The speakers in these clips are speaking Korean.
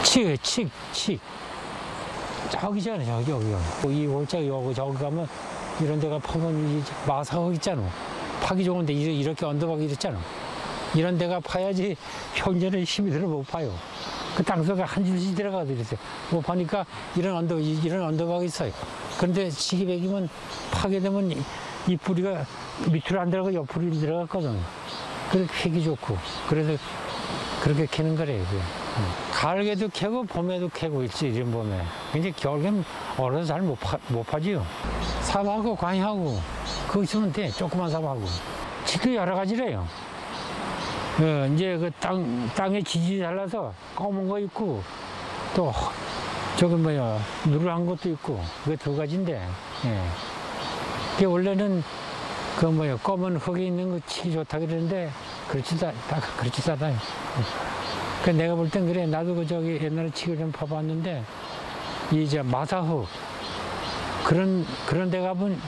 칡. 저기 있잖아, 저기. 이 골짜기 여기 저기 가면 이런 데가 파면 마사흙 있잖아. 파기 좋은데 이렇게 언덕하기 이랬잖아. 이런 데가 파야지 현재는 힘이 들어 못 파요. 그 땅속에 한 줄씩 들어가도 이랬어요. 못 파니까 이런 언덕하기 있어요. 그런데 치기백이면 파게 되면 이 뿌리가 밑으로 안 들어가고 옆으로 들어갔거든. 그래서 캐기 좋고. 그래서 그렇게 캐는 거래요. 가을에도 캐고 봄에도 캐고 있지, 이런 봄에. 이제 겨울에는 얼어서 잘 못 파지요. 삽하고 광이하고 그거 있으면 돼. 조그만 삽하고. 칡도 여러 가지래요. 이제 그 땅에 지지 잘라서 검은 거 있고 또 저기 누르한 것도 있고 그게 두 가지인데. 그게 원래는 검은 흙이 있는 거 치기 좋다 그러는데 그렇지 않아요. 그 내가 볼 땐 그래. 나도 저기 옛날에 치기 좀 파봤는데 이제 마사흙 그런 데 가면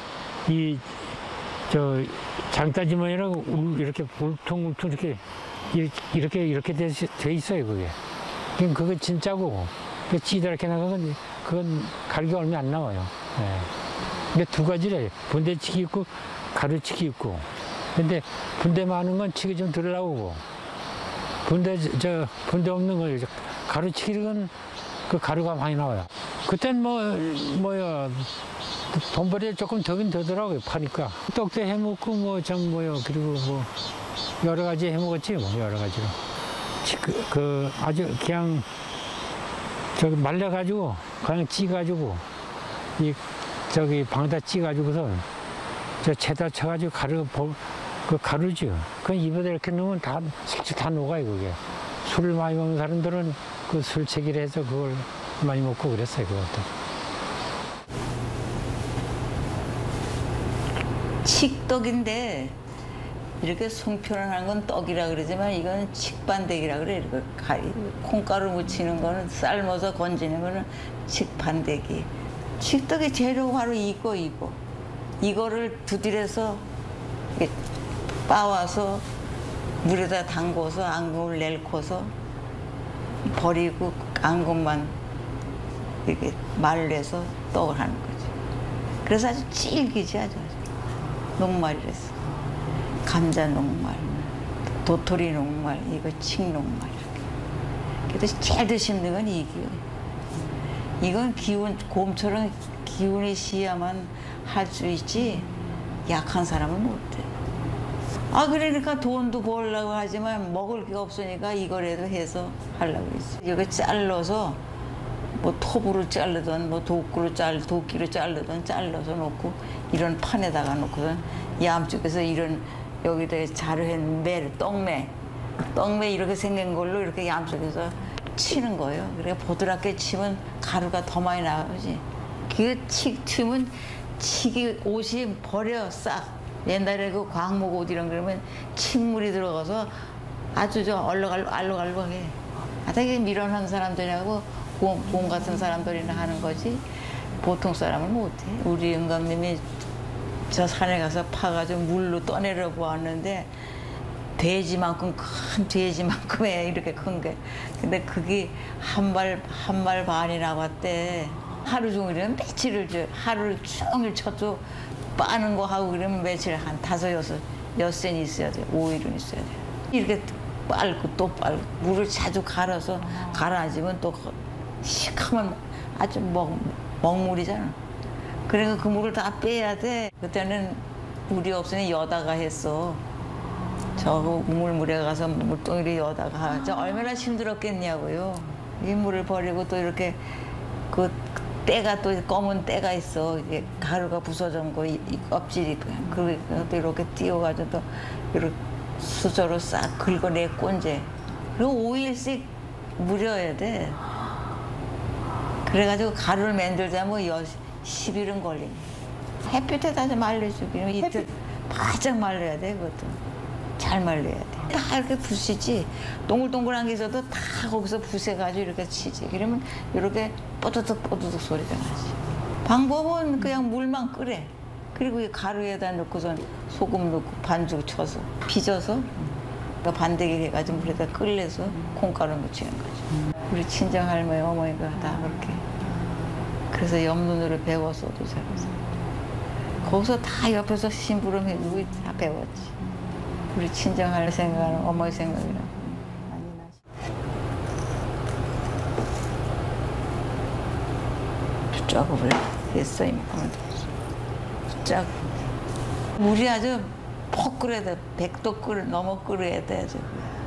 장따지 모양이라고 이렇게 울퉁울퉁 이렇게 돼 있어요, 그게. 그거 진짜고 그 치다 이렇게 나가면 그건 가격이 얼마 안 나와요. 근데 두 가지래. 분대치기 있고 가루치기 있고. 근데 분대 많은 건 치기 좀 덜 나오고 분대 없는 거 가루치기는 그 가루가 많이 나와요. 그땐 돈벌이 조금 더긴 더더라고요, 파니까. 떡도 해먹고 그리고 여러 가지 해먹었지, 여러 가지로. 아주 그냥 말려가지고 그냥 찌가지고 방에다 찌가지고서 채다 쳐가지고 가루죠. 그 입에다 이렇게 넣으면 실제 다 녹아요, 그게. 술을 많이 먹는 사람들은 그 술채기를 해서 그걸 많이 먹고 그랬어요, 그것도. 칡떡인데 이렇게 송편을 건 떡이라 그러지만 이건 칡반대기라 그래. 콩가루 묻히는 거는 삶아서 건지는 거는 칡반대기. 칡떡의 재료 바로 이거를 부딜해서 빻아서 물에다 담궈서 앙금을 내놓고서 버리고 앙금만 이렇게 말려서 떡을 하는 거지. 그래서 아주 질기지 아주. 녹말이랬어. 감자 녹말, 도토리 녹말, 이거 칡녹말 이렇게. 그래서 제일 더 힘든 건 이게요. 이건 곰처럼 기운이 시야만 할 수 있지 약한 사람은 못해. 그러니까 돈도 벌려고 하지만 먹을 게 없으니까 이거라도 해서 하려고 그러지. 이거 잘라서 톱으로 자르든 도끼로 자르든 잘라서 놓고 이런 판에다가 놓고선 양쪽에서 여기다 자루한 떡매 이렇게 생긴 걸로 이렇게 양쪽에서 치는 거예요. 그러니까 보드랍게 치면 가루가 더 많이 나오지. 그 튀면 치기 옷이 버려 싹. 옛날에 그 광목 옷 이런 그러면 침물이 들어가서 아주 알록알록해. 되게 미련한 사람들하고 곰 같은 사람들이나 하는 거지 보통 사람은 못해. 우리 영감님이 저 산에 가서 파가지고 물로 떠내려 보았는데 큰 돼지만큼에 이렇게 큰 게. 근데 그게 한 발 반이 나왔대. 하루 종일이면 며칠을 하루 종일 쳐도 빠는 거 하고 그러면 며칠 한 5-6센이 있어야 돼. 5일은 있어야 돼. 이렇게 빨고 또 빨고 물을 자주 갈아서 가라앉으면 또 시커먼 아주 먹물이잖아. 그래서 그 물을 다 빼야 돼. 그때는 물이 없으니 여다가 했어. 저 우물물에 가서 물동이를 여다가 얼마나 힘들었겠냐고요. 이 물을 버리고 또 이렇게 그 때가 또 검은 때가 있어. 이게 가루가 부서진 거, 이 껍질이 그것도 이렇게 띄워가지고 또 이렇게 수저로 싹 긁어내 꼰제. 그리고 5일씩 무려야 돼. 그래가지고 가루를 만들자면 10일은 걸리네. 햇빛에다 말려주기. 이틀 바짝 말려야 돼, 그것도. 잘 말려야 돼. 다 이렇게 부시지. 동글동글한 게 있어도 다 거기서 부셔가지고 이렇게 치지. 그러면 이렇게 뽀드득 소리가 나지. 방법은 그냥 물만 끓여. 그리고 이 가루에다 넣고선 소금 넣고 반죽 쳐서 빚어서 또 반대기 해가지고 물에다 끓여서 콩가루 묻히는 거죠. 우리 친정 할머니 어머니가 다 그렇게. 그래서 옆눈으로 배웠어도 잘해서. 거기서 다 옆에서 심부름 해주고 다 배웠지. 우리 친정 할머니 생각하는 어머니 생각이랑 많이 나시. 쪼그불 했어 이만큼 쫙. 물이 아주 퍽 끓여야 돼. 100도 넘어 끓여야 돼. 아주.